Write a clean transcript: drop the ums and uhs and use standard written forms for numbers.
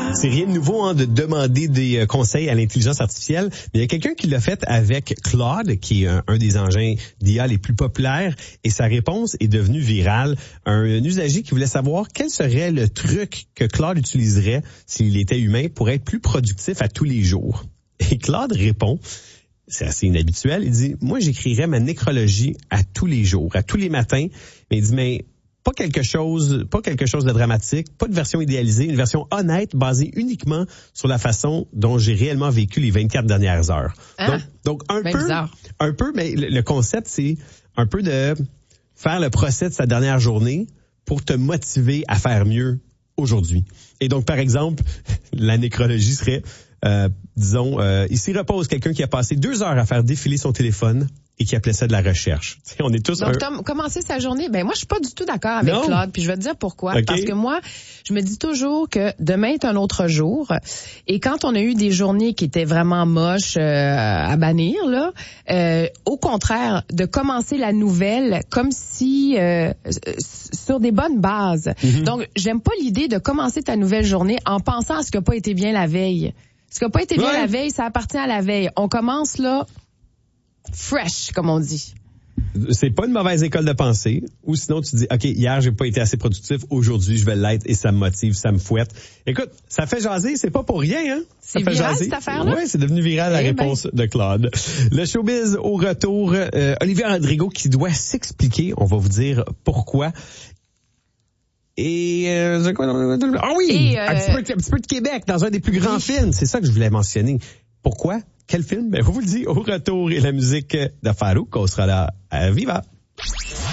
C'est rien de nouveau de demander des conseils à l'intelligence artificielle, mais il y a quelqu'un qui l'a fait avec Claude, qui est un des engins d'IA les plus populaires, et sa réponse est devenue virale. Un usager qui voulait savoir quel serait le truc que Claude utiliserait s'il était humain pour être plus productif à tous les jours. Et Claude répond, c'est assez inhabituel, il dit, moi j'écrirais ma nécrologie à tous les jours, à tous les matins, mais il dit, mais pas quelque chose de dramatique, pas de version idéalisée, une version honnête basée uniquement sur la façon dont j'ai réellement vécu les 24 dernières heures. Donc un peu, mais le concept, c'est un peu de faire le procès de sa dernière journée pour te motiver à faire mieux aujourd'hui. Et donc, par exemple, la nécrologie serait, ici repose quelqu'un qui a passé 2 heures à faire défiler son téléphone et qui appelait ça de la recherche. T'sais, on est tous. Donc, Tom, commencer sa journée, moi, je suis pas du tout d'accord avec Claude, puis je vais te dire pourquoi. Okay. Parce que moi, je me dis toujours que demain est un autre jour, et quand on a eu des journées qui étaient vraiment moches à bannir, là, au contraire, de commencer la nouvelle comme si sur des bonnes bases. Mm-hmm. Donc, j'aime pas l'idée de commencer ta nouvelle journée en pensant à ce qui n'a pas été bien la veille. Ce qui n'a pas été bien la veille, ça appartient à la veille. On commence là. Fresh, comme on dit. C'est pas une mauvaise école de pensée. Ou sinon, tu dis, OK, hier, j'ai pas été assez productif. Aujourd'hui, je vais l'être et ça me motive, ça me fouette. Écoute, ça fait jaser. C'est pas pour rien, hein? C'est viral, cette affaire-là? Oui, c'est devenu viral, la réponse de Claude. Le showbiz au retour. Olivia Rodrigo qui doit s'expliquer. On va vous dire pourquoi. Et un petit peu de Québec dans un des plus grands films. C'est ça que je voulais mentionner. Pourquoi? Quel film? Ben, je vous le dis, au retour et la musique de Farouk, on sera là à Viva.